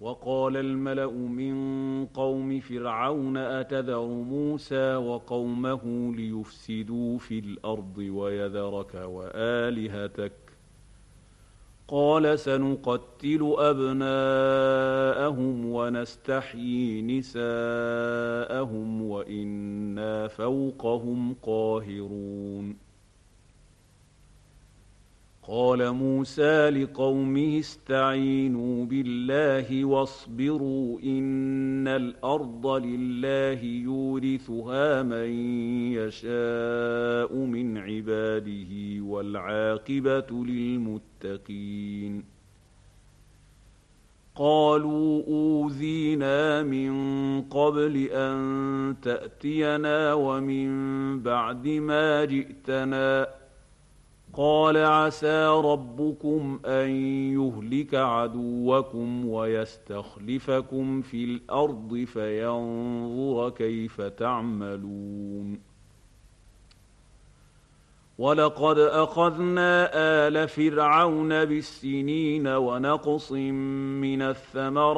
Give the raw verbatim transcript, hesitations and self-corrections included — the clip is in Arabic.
وقال الملأ من قوم فرعون أتذر موسى وقومه ليفسدوا في الأرض ويذرك وآلهتك قال سنقتل أبناءهم ونستحيي نساءهم وإنا فوقهم قاهرون. قال موسى لقومه استعينوا بالله واصبروا إن الأرض لله يورثها من يشاء من عباده والعاقبة للمتقين. قالوا أوذينا من قبل أن تأتينا ومن بعد ما جئتنا قال عسى ربكم أن يهلك عدوكم ويستخلفكم في الأرض فينظر كيف تعملون. ولقد أخذنا آل فرعون بالسنين ونقص من الثمرات